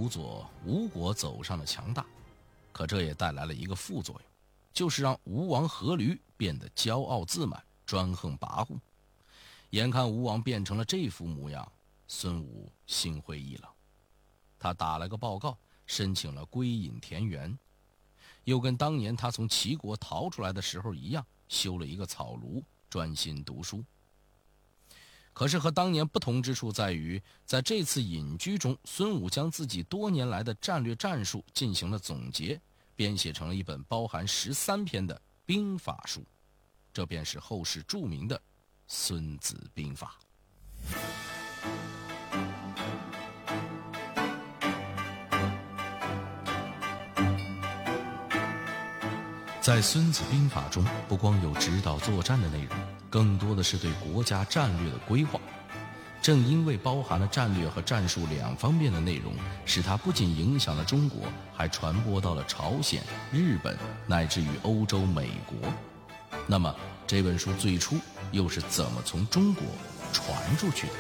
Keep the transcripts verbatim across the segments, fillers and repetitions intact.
辅佐吴国走上了强大，可这也带来了一个副作用，就是让吴王阖闾变得骄傲自满，专横跋扈。眼看吴王变成了这副模样，孙武心灰意冷，他打了个报告，申请了归隐田园，又跟当年他从齐国逃出来的时候一样，修了一个草庐，专心读书。可是和当年不同之处在于，在这次隐居中，孙武将自己多年来的战略战术进行了总结，编写成了一本包含十三篇的兵法书，这便是后世著名的《孙子兵法》。在《孙子兵法》中，不光有指导作战的内容，更多的是对国家战略的规划。正因为包含了战略和战术两方面的内容，使它不仅影响了中国，还传播到了朝鲜、日本，乃至于欧洲、美国。那么这本书最初又是怎么从中国传出去的？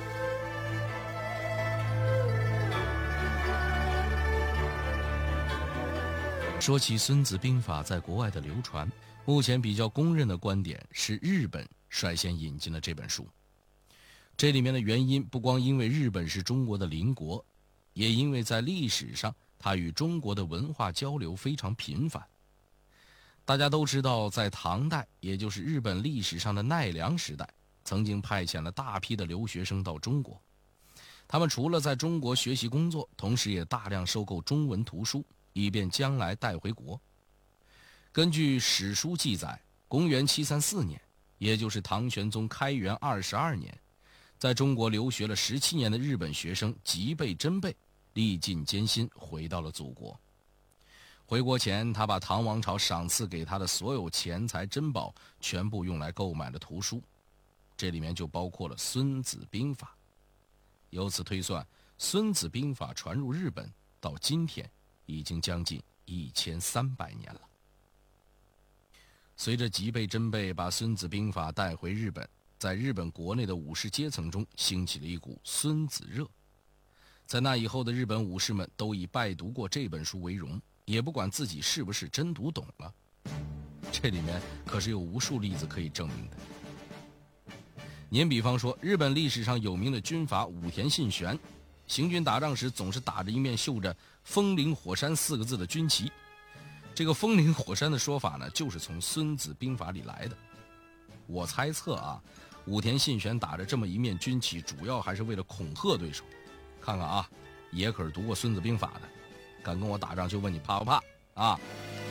说起《孙子兵法》在国外的流传，目前比较公认的观点是日本率先引进了这本书。这里面的原因不光因为日本是中国的邻国，也因为在历史上它与中国的文化交流非常频繁。大家都知道，在唐代，也就是日本历史上的奈良时代，曾经派遣了大批的留学生到中国。他们除了在中国学习工作，同时也大量收购中文图书，以便将来带回国。根据史书记载，公元七三四年，也就是唐玄宗开元二十二年，在中国留学了十七年的日本学生吉备真备，历尽艰辛回到了祖国。回国前，他把唐王朝赏赐给他的所有钱财珍宝全部用来购买了图书，这里面就包括了《孙子兵法》。由此推算，《孙子兵法》传入日本到今天已经将近一千三百年了。随着吉备真备把《孙子兵法》带回日本，在日本国内的武士阶层中兴起了一股孙子热。在那以后的日本武士们都以拜读过这本书为荣，也不管自己是不是真读懂了。这里面可是有无数例子可以证明的。您比方说，日本历史上有名的军阀武田信玄，行军打仗时总是打着一面绣着风林火山四个字的军旗。这个风林火山的说法呢，就是从《孙子兵法》里来的。我猜测啊，武田信玄打着这么一面军旗，主要还是为了恐吓对手。看看啊，爷可是读过《孙子兵法》的，敢跟我打仗就问你怕不怕啊？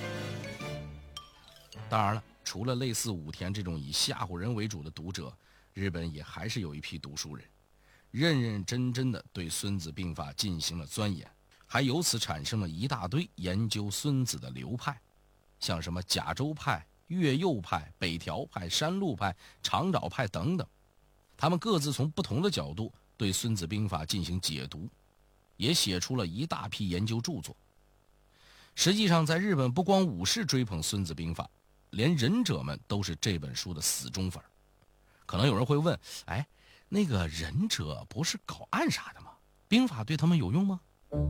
当然了，除了类似武田这种以吓唬人为主的读者，日本也还是有一批读书人，认认真真的对《孙子兵法》进行了钻研，还由此产生了一大堆研究孙子的流派，像什么甲州派、越右派、北条派、山路派、长岛派等等。他们各自从不同的角度对《孙子兵法》进行解读，也写出了一大批研究著作。实际上，在日本不光武士追捧《孙子兵法》，连忍者们都是这本书的死忠粉。可能有人会问，哎，那个忍者不是搞暗杀的吗？兵法对他们有用吗？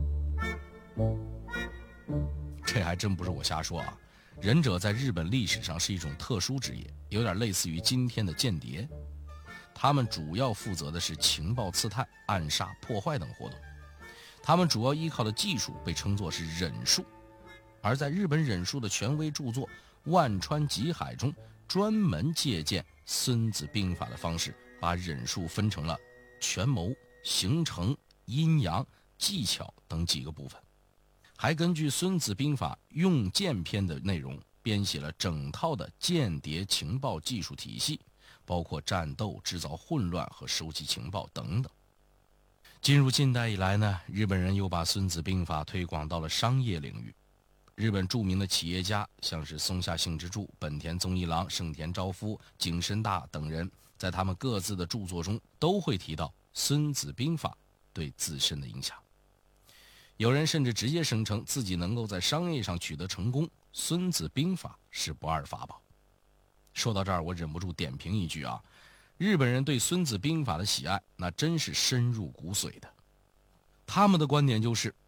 这还真不是我瞎说啊。忍者在日本历史上是一种特殊职业，有点类似于今天的间谍。他们主要负责的是情报刺探、暗杀、破坏等活动。他们主要依靠的技术被称作是忍术，而在日本忍术的权威著作《万川集海》中，专门借鉴《孙子兵法》的方式，把忍术分成了权谋、形成、阴阳、技巧等几个部分，还根据《孙子兵法》用剑篇的内容，编写了整套的间谍情报技术体系，包括战斗、制造混乱和收集情报等等。进入近代以来呢，日本人又把《孙子兵法》推广到了商业领域。日本著名的企业家，像是松下幸之助、本田宗一郎、盛田昭夫、景深大等人，在他们各自的著作中都会提到《孙子兵法》对自身的影响。有人甚至直接声称自己能够在商业上取得成功，《孙子兵法》是不二法宝。说到这儿，我忍不住点评一句啊，日本人对《孙子兵法》的喜爱，那真是深入骨髓的。他们的观点就是，